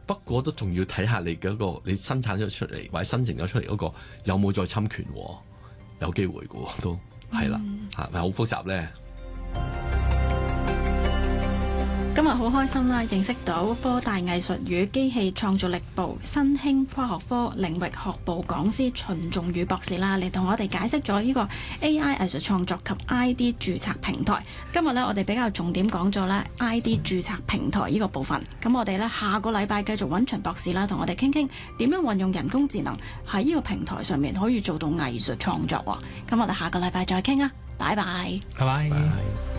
不過都仲要睇下你嗰個你生產咗出嚟或者生成咗出嚟嗰個有冇再侵權，有機會嘅都係啦，係咪好複雜咧？ 今日好開心啦，認識到科大藝術與機器創造力部新興科學科領域學部講師秦仲宇博士啦，嚟同我哋解釋咗呢個 AI 藝術創作及 ID 註冊平台。今日呢，我哋比較重點講咗咧 ID 註冊平台呢個部分。咁我哋呢，下個禮拜繼續揾秦博士啦，同我哋傾傾點樣運用人工智能喺呢個平台上面可以做到藝術創作。咁我哋下個禮拜再傾啊，拜拜。 拜拜。